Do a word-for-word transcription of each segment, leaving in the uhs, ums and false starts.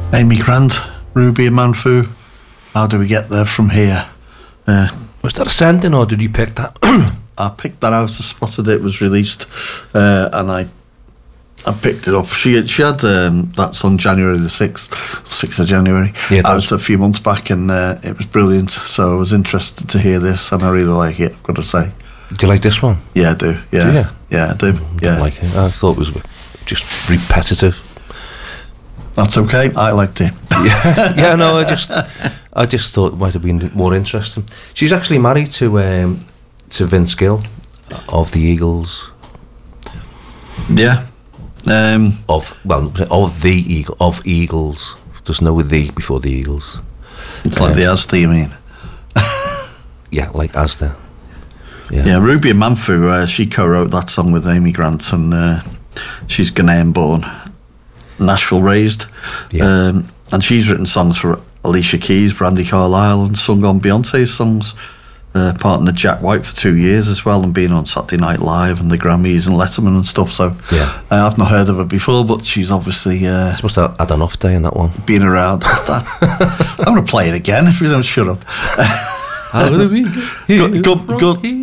Amy Grant, Ruby and Manfu. How do we get there from here? Uh, was that a sending, or did you pick that? I picked that out. I spotted it was released, uh, and I I picked it up. She had, she had um, that song January the sixth, sixth of January. Yeah, I was a few months back, and uh, it was brilliant. So I was interested to hear this, and I really like it, I've got to say. Do you like this one? Yeah, I do. Yeah, do you? Yeah, I do. Yeah, I like it. I thought it was just repetitive. That's okay. I liked it. yeah, yeah. No, I just, I just thought it might have been more interesting. She's actually married to um, to Vince Gill of the Eagles. Yeah. Um, of well, of the Eagle of Eagles. There's no the before the Eagles. It's like um, the Asda, you mean? Yeah, like Asda. Yeah. Yeah, Ruby and Manfu, uh, she co-wrote that song with Amy Grant, and uh, she's Ghanaian born, Nashville raised, yeah. um, and she's written songs for Alicia Keys, Brandi Carlile, and sung on Beyonce's songs. Uh, partnered Jack White for two years as well, and been on Saturday Night Live and the Grammys and Letterman and stuff. So yeah, uh, I've not heard of her before, but she's obviously uh, supposed to have had an off day in that one. Been around. That. I'm going to play it again if you don't shut up. How do we good, good, good.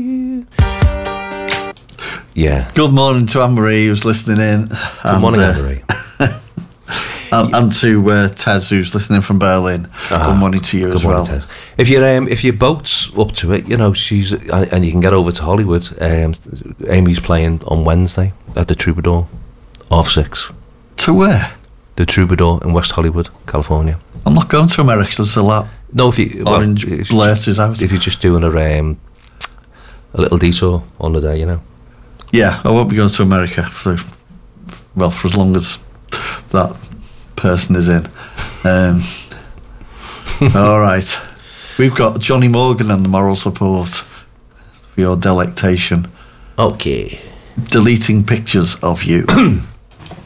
Yeah. Good morning to Anne-Marie who's listening in. Good and, morning, uh, Anne-Marie. and, and to uh, Tez who's listening from Berlin. Uh-huh. Good morning to you good as morning, well. Tez. If your um, if your boat's up to it, you know she's and, and you can get over to Hollywood. Um, Amy's playing on Wednesday at the Troubadour, half six. To where? The Troubadour in West Hollywood, California. I'm not going to America until that. No, if you orange well, blurt is out. If you're just doing a um, a little detour on the day, you know. Yeah, I won't be going to America for well for as long as that person is in. Um, all right, we've got Johnny Morgan and the Moral Support for your delectation. Okay. Deleting pictures of you.